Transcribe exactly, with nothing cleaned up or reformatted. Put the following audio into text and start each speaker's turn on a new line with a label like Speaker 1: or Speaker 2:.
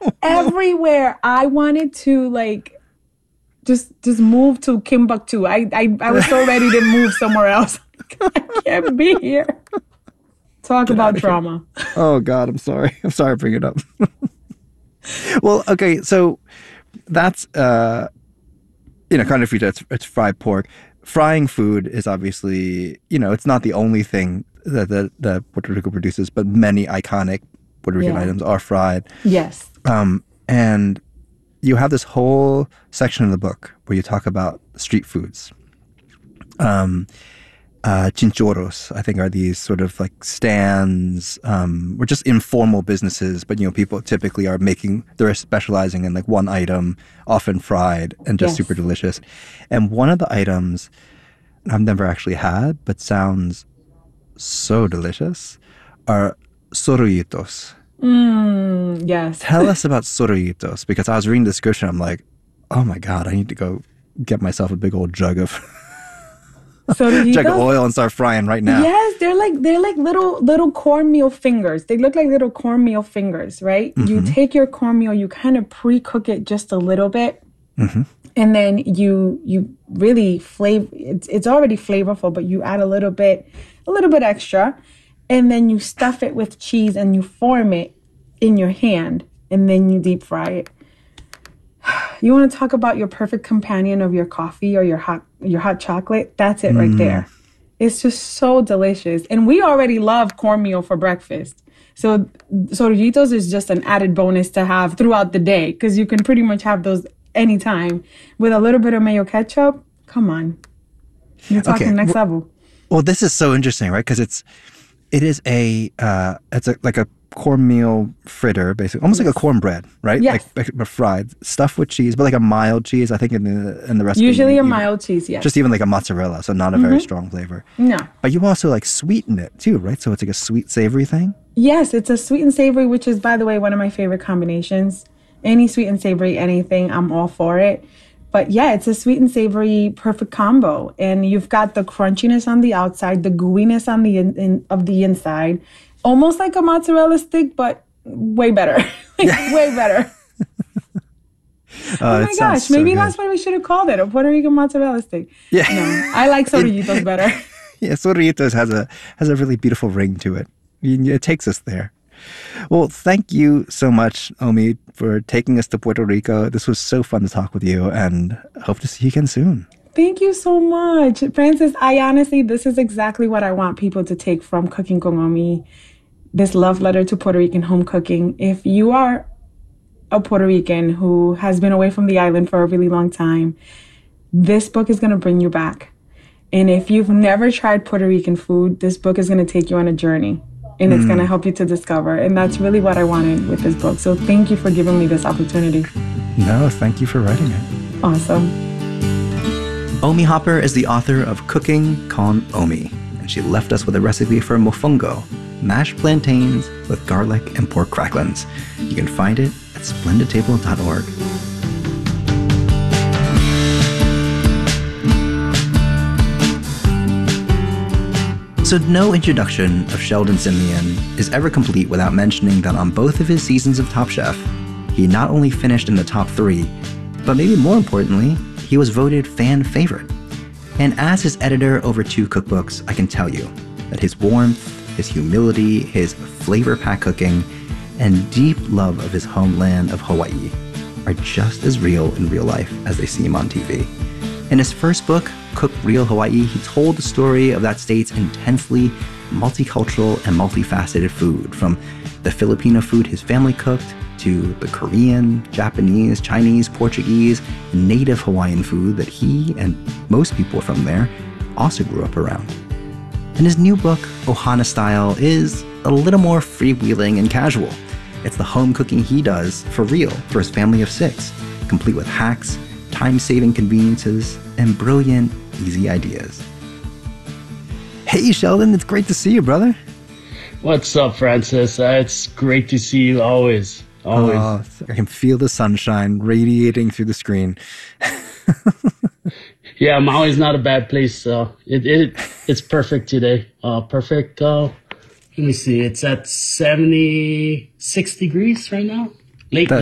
Speaker 1: everywhere. I wanted to like just just move to Timbuktu. I, I, I was so ready to move somewhere else. I can't be here. Talk Get about trauma.
Speaker 2: Oh, God, I'm sorry. I'm sorry to bring it up. Well, okay, so that's, uh, you know, carne frita, it's, it's fried pork. Frying food is obviously, you know, it's not the only thing that, that, that Puerto Rico produces, but many iconic Puerto Rican yeah. items are fried.
Speaker 1: Yes.
Speaker 2: Um, and you have this whole section of the book where you talk about street foods. Um, uh, chinchorros, I think, are these sort of like stands, um, or just informal businesses. But, you know, people typically are making, they're specializing in like one item, often fried and just yes. super delicious. And one of the items I've never actually had, but sounds so delicious, are sorullitos.
Speaker 1: Mm, yes.
Speaker 2: Tell us about sorullitos, because I was reading the description. I'm like, oh my God, I need to go get myself a big old jug of jug of oil and start frying right now.
Speaker 1: Yes, they're like they're like little little cornmeal fingers. They look like little cornmeal fingers, right? Mm-hmm. You take your cornmeal, you kind of pre-cook it just a little bit, mm-hmm. and then you you really flavor. It's it's already flavorful, but you add a little bit, a little bit extra. And then you stuff it with cheese and you form it in your hand and then you deep fry it. You want to talk about your perfect companion of your coffee or your hot your hot chocolate? That's it right mm. there. It's just so delicious. And we already love cornmeal for breakfast. So sorullitos is just an added bonus to have throughout the day because you can pretty much have those anytime. With a little bit of mayo ketchup, come on. You're talking okay. next
Speaker 2: well,
Speaker 1: level.
Speaker 2: Well, this is so interesting, right? Because it's It is a, uh, it's a, like a cornmeal fritter, basically, almost yes. like a cornbread, right?
Speaker 1: Yes.
Speaker 2: Like, like fried, stuffed with cheese, but like a mild cheese, I think in the in the recipe.
Speaker 1: Usually a
Speaker 2: even,
Speaker 1: mild cheese, yes.
Speaker 2: Just even like a mozzarella, so not a mm-hmm. very strong flavor.
Speaker 1: No.
Speaker 2: But you also like sweeten it too, right? So it's like a sweet, savory thing?
Speaker 1: Yes, it's a sweet and savory, which is, by the way, one of my favorite combinations. Any sweet and savory, anything, I'm all for it. But yeah, it's a sweet and savory perfect combo. And you've got the crunchiness on the outside, the gooiness on the in, in, of the inside. Almost like a mozzarella stick, but way better. like, yeah. Way better. uh, oh my gosh, maybe so that's what we should have called it, a Puerto Rican mozzarella stick. Yeah. No, I like sorullitos better.
Speaker 2: Yeah, sorullitos has a, has a really beautiful ring to it. It takes us there. Well, thank you so much, Omi, for taking us to Puerto Rico. This was so fun to talk with you, and hope to see you again soon.
Speaker 1: Thank you so much. Francis, I honestly, this is exactly what I want people to take from Cooking con Omi, this love letter to Puerto Rican home cooking. If you are a Puerto Rican who has been away from the island for a really long time, this book is going to bring you back. And if you've never tried Puerto Rican food, this book is going to take you on a journey. And it's mm. going to help you to discover. And that's really what I wanted with this book. So thank you for giving me this opportunity.
Speaker 2: No, thank you for writing it.
Speaker 1: Awesome.
Speaker 3: Omi Hopper is the author of Cooking con Omi. And she left us with a recipe for mofongo, mashed plantains with garlic and pork cracklings. You can find it at splendid table dot org. So no introduction of Sheldon Simeon is ever complete without mentioning that on both of his seasons of Top Chef, he not only finished in the top three, but maybe more importantly, he was voted fan favorite. And as his editor over two cookbooks, I can tell you that his warmth, his humility, his flavor-packed cooking, and deep love of his homeland of Hawaii are just as real in real life as they seem on T V. In his first book, Cook Real Hawaii, he told the story of that state's intensely multicultural and multifaceted food, from the Filipino food his family cooked to the Korean, Japanese, Chinese, Portuguese, and native Hawaiian food that he and most people from there also grew up around. And his new book, Ohana Style, is a little more freewheeling and casual. It's the home cooking he does for real for his family of six, complete with hacks, time-saving conveniences, and brilliant, easy ideas. Hey, Sheldon, it's great to see you, brother.
Speaker 4: What's up, Francis? Uh, it's great to see you always. Always.
Speaker 2: Oh, I can feel the sunshine radiating through the screen.
Speaker 4: Yeah, Maui's not a bad place. Uh, it, it It's perfect today. Uh, perfect. Uh, let me see. It's at seventy-six degrees right now. Late.